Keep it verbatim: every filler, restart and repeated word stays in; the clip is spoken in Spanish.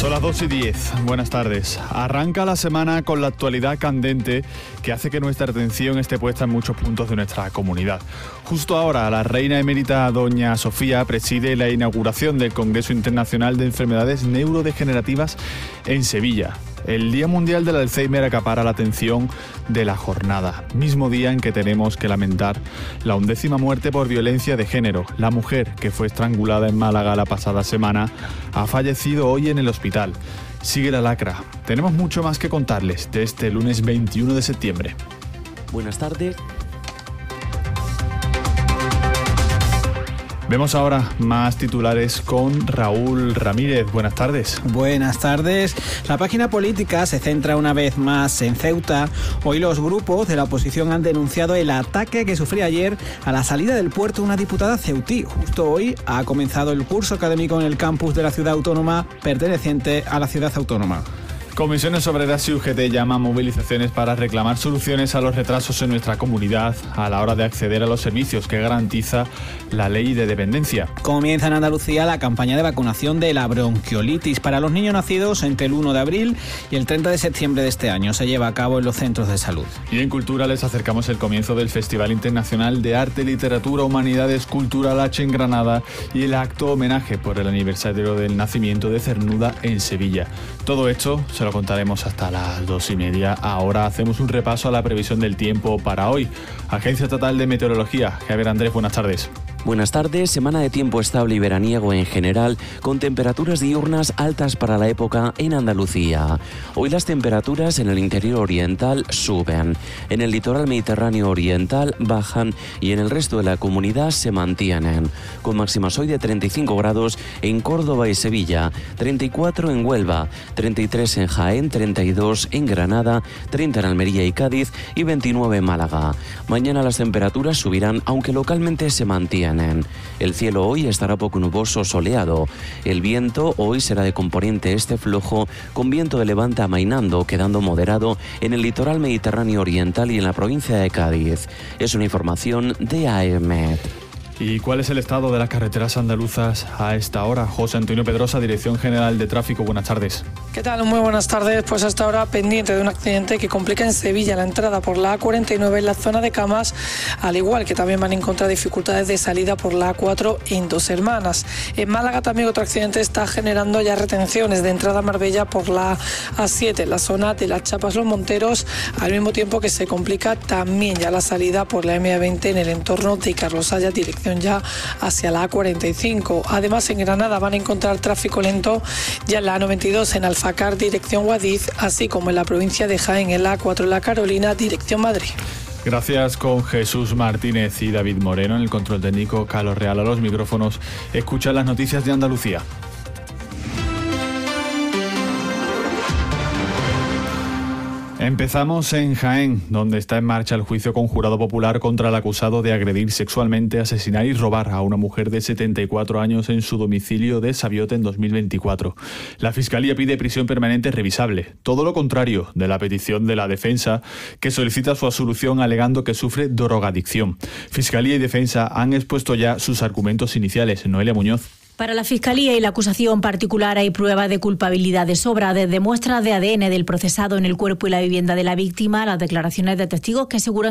Son las dos y diez. Buenas tardes. Arranca la semana con la actualidad candente que hace que nuestra atención esté puesta en muchos puntos de nuestra comunidad. Justo ahora, la reina emérita doña Sofía preside la inauguración del Congreso Internacional de Enfermedades Neurodegenerativas en Sevilla. El Día Mundial del Alzheimer acapara la atención de la jornada, mismo día en que tenemos que lamentar la undécima muerte por violencia de género. La mujer que fue estrangulada en Málaga la pasada semana ha fallecido hoy en el hospital. Sigue la lacra. Tenemos mucho más que contarles de este lunes veintiuno de septiembre. Buenas tardes. Vemos ahora más titulares con Raúl Ramírez. Buenas tardes. Buenas tardes. La página política se centra una vez más en Ceuta. Hoy los grupos de la oposición han denunciado el ataque que sufrió ayer a la salida del puerto una diputada ceutí. Justo hoy ha comenzado el curso académico en el campus de la ciudad autónoma perteneciente a la ciudad autónoma. Comisiones Obreras y U G T llaman movilizaciones para reclamar soluciones a los retrasos en nuestra comunidad a la hora de acceder a los servicios que garantiza la ley de dependencia. Comienza en Andalucía la campaña de vacunación de la bronquiolitis para los niños nacidos entre el uno de abril y el treinta de septiembre de este año. Se lleva a cabo en los centros de salud. Y en Cultura les acercamos el comienzo del Festival Internacional de Arte, Literatura, Humanidades, Cultural H en Granada y el acto homenaje por el aniversario del nacimiento de Cernuda en Sevilla. Todo esto se lo contaremos hasta las dos y media. Ahora hacemos un repaso a la previsión del tiempo para hoy. Agencia Estatal de Meteorología. Javier Andrés, buenas tardes. Buenas tardes. Semana de tiempo estable y veraniego en general, con temperaturas diurnas altas para la época en Andalucía. Hoy las temperaturas en el interior oriental suben, en el litoral mediterráneo oriental bajan y en el resto de la comunidad se mantienen, con máximas hoy de treinta y cinco grados en Córdoba y Sevilla, treinta y cuatro en Huelva, treinta y tres en Jaén, treinta y dos en Granada, treinta en Almería y Cádiz y veintinueve en Málaga. Mañana las temperaturas subirán, aunque localmente se mantienen. El cielo hoy estará poco nuboso, soleado. El viento hoy será de componente este flojo, con viento de levante amainando, quedando moderado en el litoral mediterráneo oriental y en la provincia de Cádiz. Es una información de AEMET. ¿Y cuál es el estado de las carreteras andaluzas a esta hora? José Antonio Pedrosa, Dirección General de Tráfico. Buenas tardes. ¿Qué tal? Muy buenas tardes. Pues hasta ahora pendiente de un accidente que complica en Sevilla la entrada por la A cuarenta y nueve en la zona de Camas, al igual que también van a encontrar dificultades de salida por la A cuatro en Dos Hermanas. En Málaga también otro accidente está generando ya retenciones de entrada a Marbella por la A siete en la zona de las Chapas Los Monteros, al mismo tiempo que se complica también ya la salida por la M veinte en el entorno de Carlos Haya, dirección ya hacia la A cuarenta y cinco. Además, en Granada van a encontrar tráfico lento ya en la A noventa y dos en Alfacar, dirección Guadix, así como en la provincia de Jaén en la A cuatro en La Carolina, dirección Madrid. Gracias con Jesús Martínez y David Moreno. En el control técnico, Carlos Real a los micrófonos. Escucha las noticias de Andalucía. Empezamos en Jaén, donde está en marcha el juicio conjurado popular contra el acusado de agredir sexualmente, asesinar y robar a una mujer de setenta y cuatro años en su domicilio de Sabiote en dos mil veinticuatro. La Fiscalía pide prisión permanente revisable, todo lo contrario de la petición de la defensa, que solicita su absolución alegando que sufre drogadicción. Fiscalía y defensa han expuesto ya sus argumentos iniciales. Noelia Muñoz. Para la Fiscalía y la acusación particular hay prueba de culpabilidad de sobra, desde muestras de A D N del procesado en el cuerpo y la vivienda de la víctima, las declaraciones de testigos que aseguran